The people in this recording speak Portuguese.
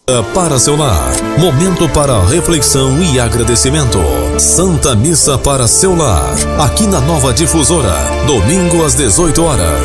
Para seu lar, momento para reflexão e agradecimento. Santa Missa para seu lar, aqui na Nova Difusora, domingo às 18 horas.